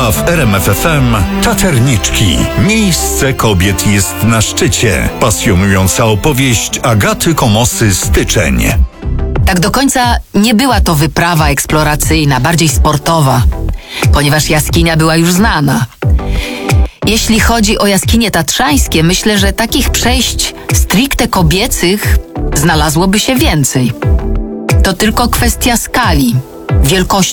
A w RMF FM Taterniczki. Miejsce kobiet jest na szczycie. Pasjonująca opowieść Agaty Komosy Styczeń. Tak do końca nie była to wyprawa eksploracyjna, bardziej sportowa, ponieważ jaskinia była już znana. Jeśli chodzi o jaskinie tatrzańskie, myślę, że takich przejść stricte kobiecych znalazłoby się więcej. To tylko kwestia skali, wielkości